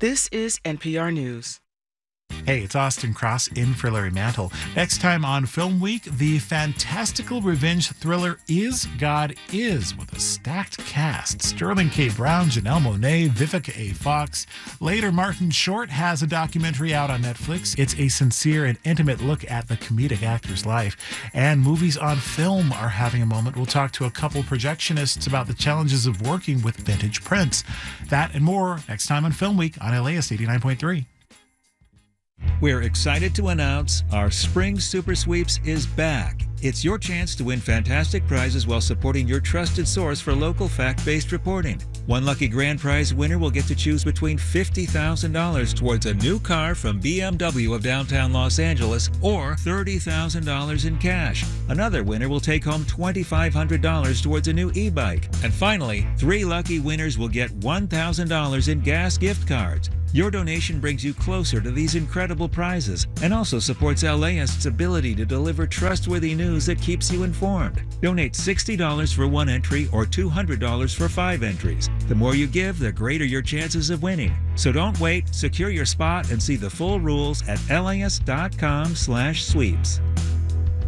This is NPR News. Hey, it's Austin Cross in for Larry Mantle. Next time on Film Week, the fantastical revenge thriller Is God Is, with a stacked cast. Sterling K. Brown, Janelle Monáe, Vivica A. Fox. Later, Martin Short has a documentary out on Netflix. It's a sincere and intimate look at the comedic actor's life. And Movies on Film are having a moment. We'll talk to a couple projectionists about the challenges of working with vintage prints. That and more next time on Film Week on LAist 89.3. We're excited to announce our Spring Super Sweeps is back. It's your chance to win fantastic prizes while supporting your trusted source for local fact-based reporting. One lucky grand prize winner will get to choose between $50,000 towards a new car from BMW of downtown Los Angeles or $30,000 in cash. Another winner will take home $2,500 towards a new e-bike. And finally, 3 lucky winners will get $1,000 in gas gift cards. Your donation brings you closer to these incredible prizes and also supports LAist's ability to deliver trustworthy news that keeps you informed. Donate $60 for 1 entry or $200 for 5 entries. The more you give, the greater your chances of winning. So don't wait. Secure your spot and see the full rules at laist.com/sweeps.